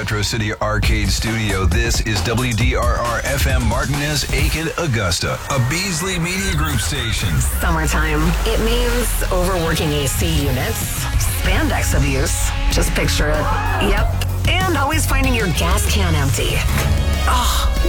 Retro City Arcade Studio, this is WDRR FM Martinez, Aiken, Augusta, a Beasley Media Group station. Summertime. It means overworking AC units, spandex abuse. Just picture it. Yep. And always finding your gas can empty. Oh,